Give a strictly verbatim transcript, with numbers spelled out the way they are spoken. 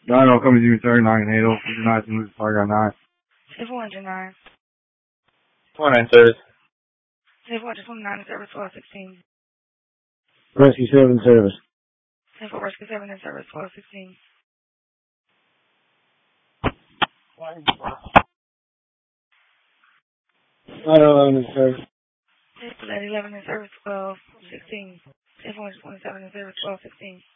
nine oh, coming to you, thirty-nine, eight oh, nine, lose target on nine. four hundred nine. four nine service. four hundred twenty-nine in service, twelve sixteen. Rescue seven service. four Rescue seven in service, twelve sixteen. nine eleven in service. eleven in service, twelve sixteen. four twenty-seven in service, twelve sixteen.